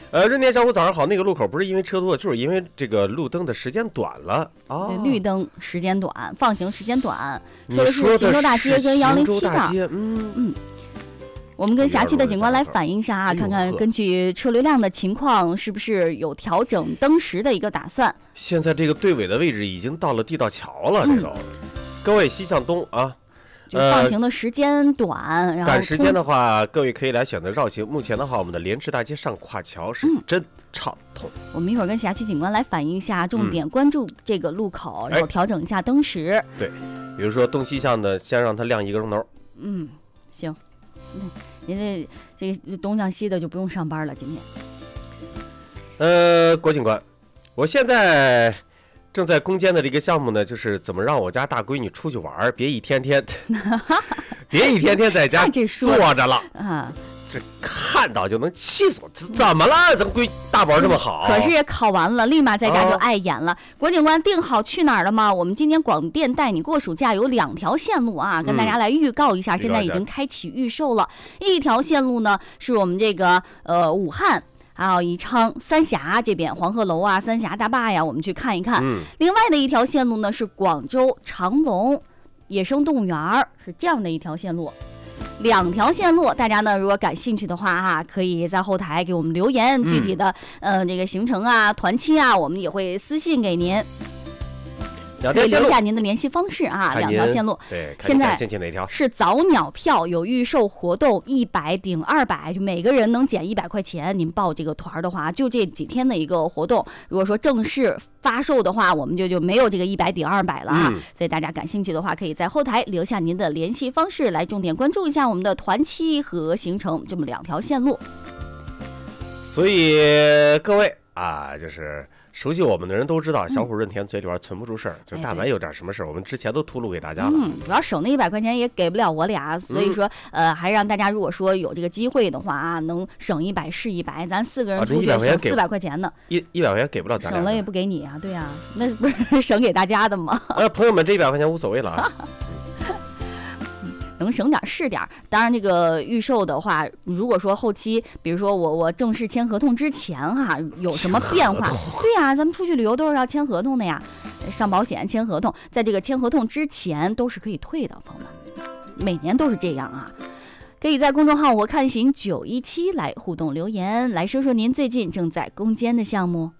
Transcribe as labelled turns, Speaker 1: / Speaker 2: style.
Speaker 1: 任天小虎早上好，那个路口不是因为车多，就是因为这个路灯的时间短了啊。
Speaker 2: 对，绿灯时间短，放行时间短，
Speaker 1: 说
Speaker 2: 的是行舟大街跟107的。我们跟辖区的警官来反映一下啊，看看根据车流量的情况，是不是有调整灯时的一个打算。
Speaker 1: 现在这个队尾的位置已经到了地道桥了，这都。各位西向东啊。
Speaker 2: 就放行的时间短，然后
Speaker 1: 赶时间的话，各位可以来选择绕行。目前的话，我们的莲池大街上跨桥是真畅通。
Speaker 2: 我们一会儿跟辖区警官来反映一下，重点关注这个路口，然后调整一下灯时。
Speaker 1: 对，比如说东西向的，先让它亮1个钟头。
Speaker 2: 行。您这个东向西的就不用上班了，今
Speaker 1: 天。郭警官，我现在正在攻坚的这个项目呢，就是怎么让我家大闺女出去玩，别一天天在家坐着了啊！这看到就能气死我！怎么了？咱大宝这么好，
Speaker 2: 可是也考完了，立马在家就碍眼了。郭警官定好去哪儿了吗？我们今年广电带你过暑假有2条线路啊，跟大家来预告一下，现在已经开启预售了。一条线路呢是我们这个武汉。还有宜昌、三峡这边黄鹤楼啊、三峡大坝呀，我们去看一看。另外的一条线路呢是广州长隆野生动物园，是这样的一条线路。2条线路，大家呢如果感兴趣的话哈，可以在后台给我们留言，具体的这个行程啊、团期啊，我们也会私信给您。可以留下您的联系方式啊，2条线路。
Speaker 1: 对，
Speaker 2: 现在
Speaker 1: 哪条
Speaker 2: 是早鸟票有预售活动，100顶200，就每个人能减100块钱。您报这个团的话，就这几天的一个活动。如果说正式发售的话，我们就没有这个100顶200了啊。所以大家感兴趣的话，可以在后台留下您的联系方式，来重点关注一下我们的团期和行程，这么2条线路。
Speaker 1: 所以各位啊，就是熟悉我们的人都知道，小虎润田嘴里边存不住事儿，就但凡有点什么事儿，我们之前都吐露给大家了。
Speaker 2: 主要省那100块钱也给不了我俩，所以说还让大家如果说有这个机会的话啊，能省100是100，咱4个人出去省400块钱呢。
Speaker 1: 100块钱给不了咱俩，
Speaker 2: 省了也不给你啊，对啊，那不是省给大家的吗？
Speaker 1: 朋友们，这100块钱无所谓了啊。
Speaker 2: 能省点是点。当然这个预售的话，如果说后期比如说我正式签合同之前哈，有什么变化，对呀，咱们出去旅游都是要签合同的呀，上保险签合同，在这个签合同之前都是可以退的，朋友们，每年都是这样啊。可以在公众号我看行917来互动留言，来说说您最近正在攻坚的项目。